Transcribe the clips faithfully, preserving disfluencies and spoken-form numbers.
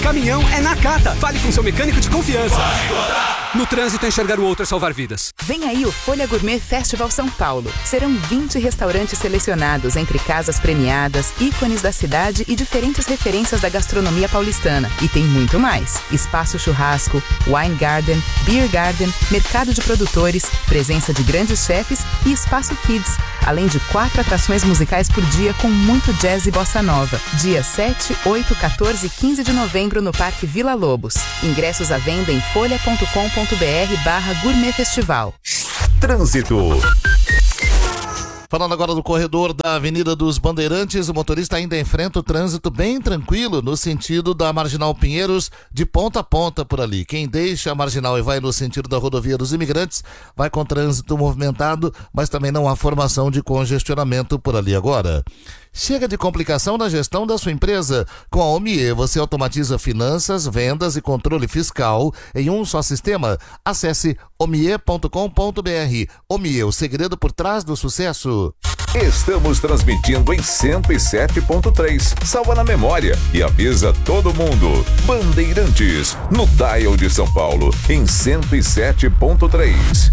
caminhão é Nakata. Fale com seu mecânico de confiança. No trânsito, enxergar o outro é salvar vidas. Vem aí o Folha Gourmet Festival São Paulo. Serão vinte restaurantes selecionados entre casas premiadas, ícones da cidade e diferentes referências da gastronomia paulistana. E tem muito mais. Espaço churrasco, wine garden, beer garden, mercado de produtores, presença de grandes chefes e espaço kids. Além de quatro atrações musicais por dia com muito jazz e bossa nova. Dia sete, oito, quatorze e quinze de novembro no Parque Vila Lobos. Ingressos à venda em folha ponto com ponto br barra Gourmet Festival. Trânsito. Falando agora do corredor da Avenida dos Bandeirantes, o motorista ainda enfrenta o trânsito bem tranquilo no sentido da Marginal Pinheiros, de ponta a ponta por ali. Quem deixa a Marginal e vai no sentido da Rodovia dos Imigrantes vai com trânsito movimentado, mas também não há formação de congestionamento por ali agora. Chega de complicação na gestão da sua empresa. Com a Omie, você automatiza finanças, vendas e controle fiscal em um só sistema. Acesse omie ponto com ponto br. Omie, o segredo por trás do sucesso. Estamos transmitindo em cento e sete ponto três. Salva na memória e avisa todo mundo. Bandeirantes, no dial de São Paulo, em cento e sete ponto três.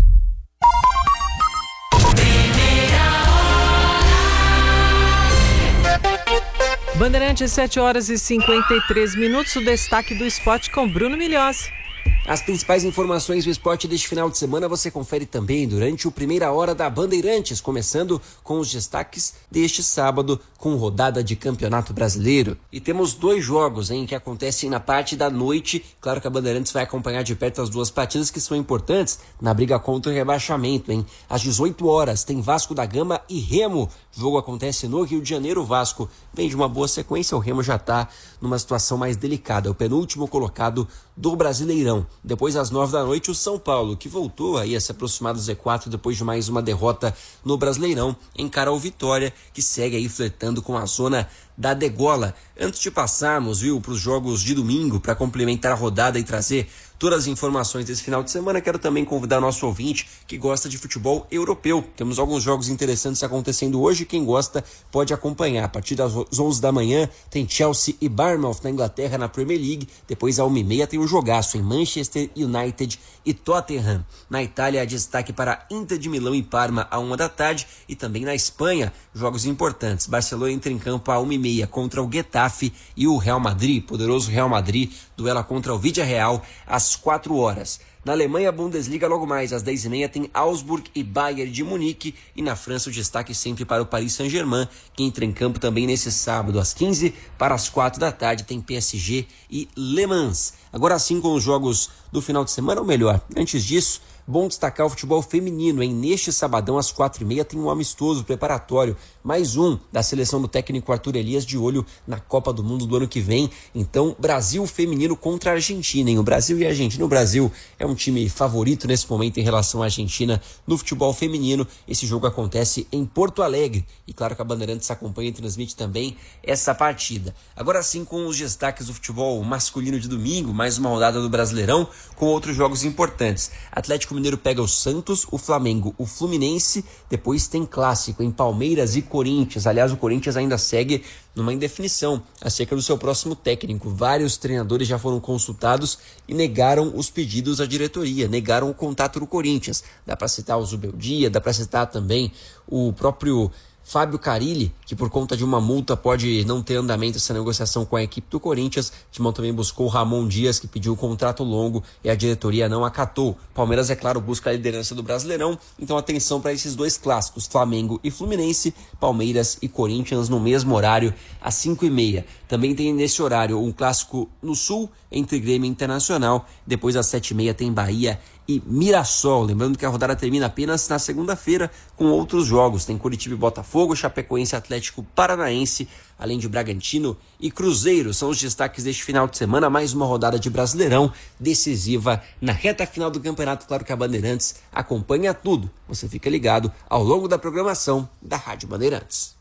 Bandeirantes, sete horas e cinquenta e três minutos, o destaque do esporte com Bruno Milhose. As principais informações do esporte deste final de semana você confere também durante o Primeira Hora da Bandeirantes, começando com os destaques deste sábado com rodada de Campeonato Brasileiro. E temos dois jogos, hein, que acontecem na parte da noite. Claro que a Bandeirantes vai acompanhar de perto as duas partidas que são importantes na briga contra o rebaixamento, hein. Às dezoito horas tem Vasco da Gama e Remo. O jogo acontece no Rio de Janeiro. O Vasco vem de uma boa sequência, o Remo já está numa situação mais delicada. É o penúltimo colocado do Brasileirão. Depois, às nove da noite, o São Paulo, que voltou aí a se aproximar do Z quatro depois de mais uma derrota no Brasileirão, encara o Vitória, que segue aí flertando com a zona da degola. Antes de passarmos, viu, para os jogos de domingo, para complementar a rodada e trazer todas as informações desse final de semana, quero também convidar nosso ouvinte que gosta de futebol europeu. Temos alguns jogos interessantes acontecendo hoje, quem gosta pode acompanhar. A partir das onze da manhã tem Chelsea e Bournemouth na Inglaterra na Premier League, depois à uma e meia tem o jogaço em Manchester United e Tottenham. Na Itália, destaque para Inter de Milão e Parma à uma da tarde, e também na Espanha, jogos importantes. Barcelona entra em campo à uma e meia contra o Getafe e o Real Madrid, poderoso Real Madrid, duela contra o Villarreal às quatro horas. Na Alemanha, a Bundesliga, logo mais às dez e meia, tem Augsburg e Bayern de Munique. E na França, o destaque sempre para o Paris Saint-Germain, que entra em campo também nesse sábado, às quinze para as quatro da tarde, tem P S G e Le Mans. Agora sim, com os jogos do final de semana, ou melhor, antes disso, bom destacar o futebol feminino, hein? Neste sabadão, às quatro e meia, tem um amistoso preparatório, mais um da seleção do técnico Arthur Elias, de olho na Copa do Mundo do ano que vem. Então, Brasil feminino contra a Argentina, hein? O Brasil e a Argentina. O Brasil é um time favorito nesse momento em relação à Argentina no futebol feminino. Esse jogo acontece em Porto Alegre. E claro que a Bandeirantes acompanha e transmite também essa partida. Agora sim, com os destaques do futebol masculino de domingo, mais uma rodada do Brasileirão, com outros jogos importantes. Atlético Mineiro pega o Santos, o Flamengo, o Fluminense, depois tem clássico em Palmeiras e Corinthians. Aliás, o Corinthians ainda segue numa indefinição acerca do seu próximo técnico. Vários treinadores já foram consultados e negaram os pedidos à diretoria, negaram o contato do Corinthians. Dá para citar o Zubeldia, dá para citar também o próprio Fábio Carilli, que por conta de uma multa pode não ter andamento essa negociação com a equipe do Corinthians. O Timão também buscou o Ramon Dias, que pediu um contrato longo e a diretoria não acatou. Palmeiras, é claro, busca a liderança do Brasileirão, então atenção para esses dois clássicos, Flamengo e Fluminense, Palmeiras e Corinthians no mesmo horário, às cinco e meia. Também tem nesse horário um clássico no Sul, entre Grêmio e Internacional. Depois às sete e meia tem Bahia e Mirassol. Lembrando que a rodada termina apenas na segunda-feira com outros jogos. Tem Curitiba e Botafogo, Chapecoense e Atlético Paranaense, além de Bragantino e Cruzeiro. São os destaques deste final de semana. Mais uma rodada de Brasileirão decisiva na reta final do campeonato. Claro que a Bandeirantes acompanha tudo. Você fica ligado ao longo da programação da Rádio Bandeirantes.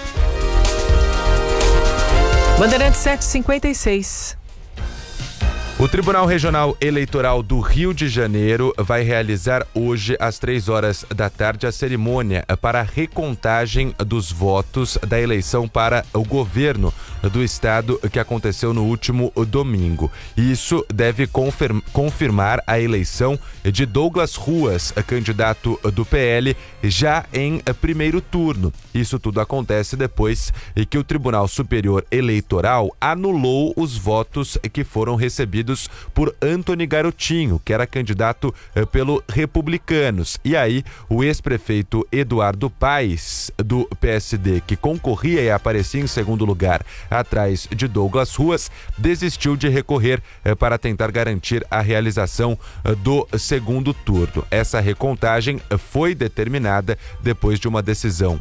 Bandeirantes sete e cinquenta e seis. O Tribunal Regional Eleitoral do Rio de Janeiro vai realizar hoje, às três horas da tarde, a cerimônia para a recontagem dos votos da eleição para o governo do estado que aconteceu no último domingo. Isso deve confirm- confirmar a eleição de Douglas Ruas, candidato do P L, já em primeiro turno. Isso tudo acontece depois que o Tribunal Superior Eleitoral anulou os votos que foram recebidos por Antony Garotinho, que era candidato eh, pelo Republicanos. E aí, o ex-prefeito Eduardo Paes, do P S D, que concorria e aparecia em segundo lugar atrás de Douglas Ruas, desistiu de recorrer eh, para tentar garantir a realização eh, do segundo turno. Essa recontagem foi determinada depois de uma decisão